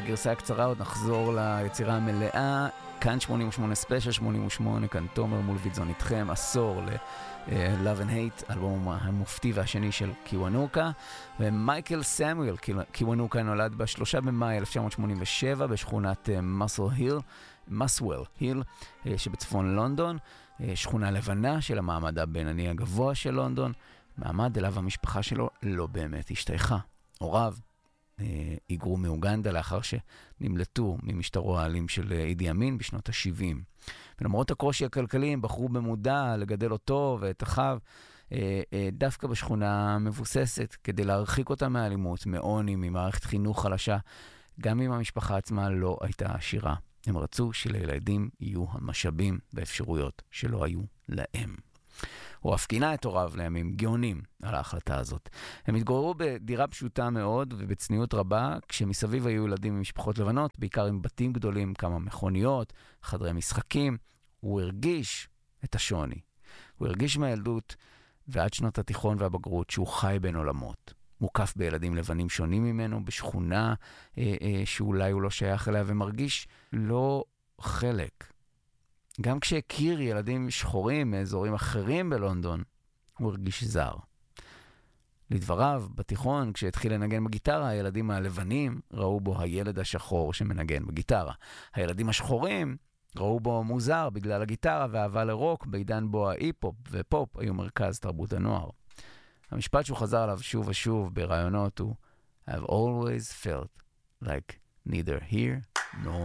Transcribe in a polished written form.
הגרסה הקצרה, עוד נחזור ליצירה המלאה. כאן 88 ספיישל 88, כאן תומר מול וידזון איתכם, עשור ל-Love and Hate, אלבום המופתי והשני של קיוונוקה, ומייקל סמואל קיוונוקה נולד ב3 במאי 1987 בשכונת מסוול היל שבצפון לונדון, שכונה לבנה של המעמד הבינוני הגבוה של לונדון, מעמד אליו המשפחה שלו לא באמת השתייכה. הוריו היגרו מאוגנדה לאחר שנמלטו ממשטרו האלים של אידי אמין בשנות ה-70. ולמרות הקושי הכלכלי הם בחרו במודע לגדל אותו ואת אחיו דווקא בשכונה מבוססת, כדי להרחיק אותה מהאלימות, מעוני, ממערכת חינוך חלשה, גם אם המשפחה עצמה לא הייתה עשירה. הם רצו שלילדים יהיו המשאבים והאפשרויות שלא היו להם. הוא אף קינה את הוריו לימים גאונים על ההחלטה הזאת. הם התגוררו בדירה פשוטה מאוד ובצניעות רבה, כשמסביב היו ילדים ממשפחות לבנות, בעיקר עם בתים גדולים, כמה מכוניות, חדרי משחקים. הוא הרגיש את השוני. הוא הרגיש מהילדות ועד שנות התיכון והבגרות שהוא חי בין עולמות. מוקף בילדים לבנים שונים ממנו, בשכונה שאולי הוא לא שייך אליה, ומרגיש לא חלק. גם כשהכיר ילדים שחורים מאזורים אחרים בלונדון, הוא הרגיש זר. לדבריו, בתיכון, כשהתחיל לנגן בגיטרה, הילדים הלבנים ראו בו הילד השחור שמנגן בגיטרה. הילדים השחורים ראו בו מוזר בגלל הגיטרה ואהבה לרוק, בעידן בו ההיפ-הופ ופופ היו מרכז תרבות הנוער. המשפט שהוא חזר עליו שוב ושוב ברעיונות הוא I've always felt like neither here nor